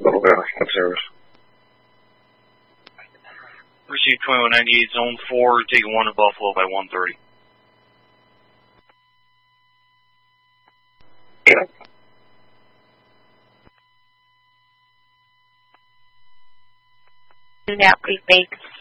Okay, that's service. Received 2198, Zone 4, taking 1 to Buffalo by 1:30. Yeah. Do not prefix